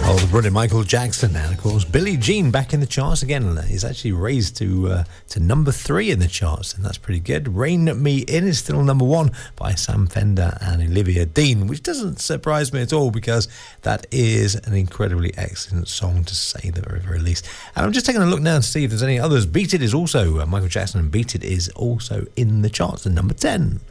The brilliant Michael Jackson, and of course Billie Jean back in the charts again. He's actually raised to number 3 in the charts, and that's pretty good. Rain Me In is still number 1 by Sam Fender and Olivia Dean, which doesn't surprise me at all because that is an incredibly excellent song, to say the very, very least. And I'm just taking a look now to see if there's any others. Beat It is also Michael Jackson, and Beat It is also in the charts at number 10.